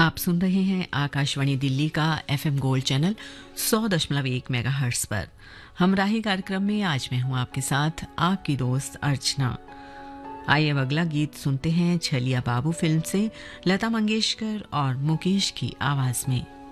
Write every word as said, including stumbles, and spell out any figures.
आप सुन रहे हैं आकाशवाणी दिल्ली का एफएम गोल्ड चैनल सौ दशमलव एक मेगाहर्ट्ज पर। हमराही कार्यक्रम में आज मैं हूं आपके साथ आपकी दोस्त अर्चना। आइए अब अगला गीत सुनते हैं छलिया बाबू फिल्म से लता मंगेशकर और मुकेश की आवाज में।